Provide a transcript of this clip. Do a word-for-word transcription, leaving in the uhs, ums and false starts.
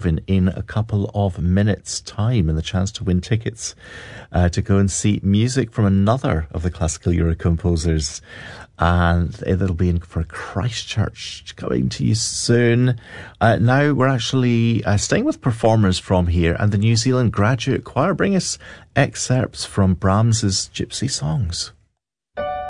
happen in a couple of minutes' time, and the chance to win tickets uh, to go and see music from another of the classical Euro composers. And it'll be in for Christchurch, coming to you soon. Uh, now we're actually uh, staying with performers from here, and the New Zealand Graduate Choir bring us excerpts from Brahms's Gypsy Songs.